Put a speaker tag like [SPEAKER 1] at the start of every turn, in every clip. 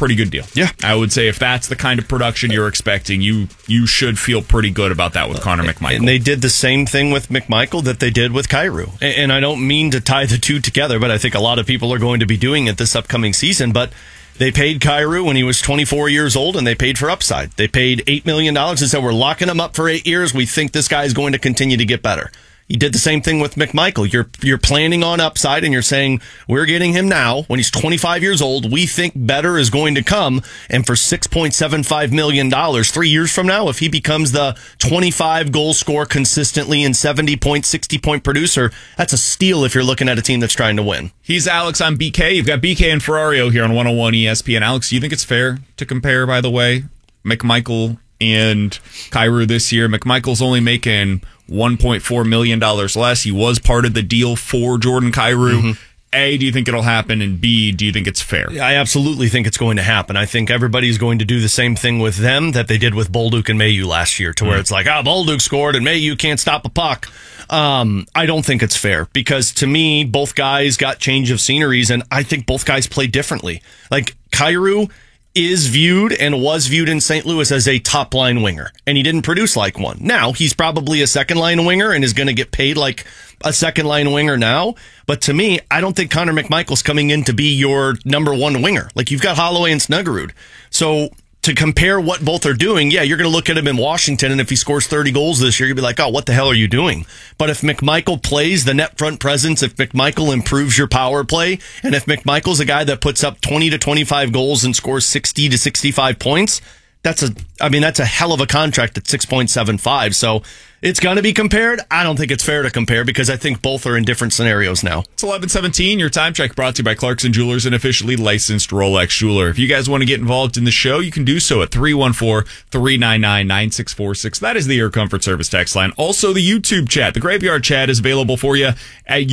[SPEAKER 1] pretty good deal.
[SPEAKER 2] Yeah.
[SPEAKER 1] I would say if that's the kind of production you're expecting, you should feel pretty good about that with Connor McMichael.
[SPEAKER 2] And they did the same thing with McMichael that they did with Kyrou. And I don't mean to tie the two together, but I think a lot of people are going to be doing it this upcoming season. But they paid Kyrou when he was 24 years old, and they paid for upside. They paid $8 million and said, we're locking him up for 8 years. We think this guy is going to continue to get better. You did the same thing with McMichael. You're planning on upside, and you're saying, we're getting him now when he's 25 years old. We think better is going to come. And for $6.75 million, 3 years from now, if he becomes the 25 goal scorer consistently and 70-point, 60-point producer, that's a steal if you're looking at a team that's trying to win.
[SPEAKER 1] He's Alex. I'm BK. You've got BK and Ferrario here on 101 ESPN. Alex, do you think it's fair to compare, by the way, McMichael and Kyrou this year? McMichael's only making $1.4 million less. He was part of the deal for Jordan Kyrou. Mm-hmm. A, do you think it'll happen? And B, do you think it's fair?
[SPEAKER 2] I absolutely think it's going to happen. I think everybody's going to do the same thing with them that they did with Bolduc and Mailloux last year, to where it's like, Bolduc scored and Mailloux can't stop a puck. I don't think it's fair, because to me, both guys got change of sceneries, and I think both guys play differently. Like, Kyrou is viewed and was viewed in St. Louis as a top-line winger, and he didn't produce like one. Now, he's probably a second-line winger and is going to get paid like a second-line winger now. But to me, I don't think Connor McMichael's coming in to be your number one winger. Like, you've got Holloway and Snuggerud. So to compare what both are doing, yeah, you're going to look at him in Washington, and if he scores 30 goals this year, you'll be like, oh, what the hell are you doing? But if McMichael plays the net front presence, if McMichael improves your power play, and if McMichael's a guy that puts up 20 to 25 goals and scores 60 to 65 points, that's a hell of a contract at 6.75. So it's going to be compared. I don't think it's fair to compare, because I think both are in different scenarios now.
[SPEAKER 1] It's 11:17. Your time check brought to you by Clarkson Jewelers, an officially licensed Rolex jeweler. If you guys want to get involved in the show, you can do so at 314-399-9646. That is the Air Comfort Service text line. Also, the YouTube chat. The Graveyard chat is available for you at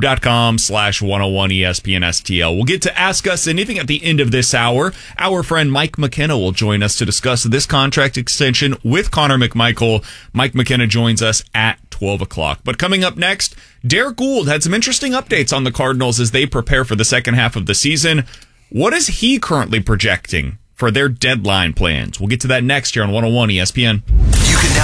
[SPEAKER 1] youtube.com/101ESPNSTL. We'll get to Ask Us Anything at the end of this hour. Our friend Mike McKenna will join us to discuss this contract extension with Connor McMichael. Mike McKenna joins us at 12 o'clock. But coming up next, Derek Gould had some interesting updates on the Cardinals as they prepare for the second half of the season. What is he currently projecting for their deadline plans? We'll get to that next here on 101 ESPN.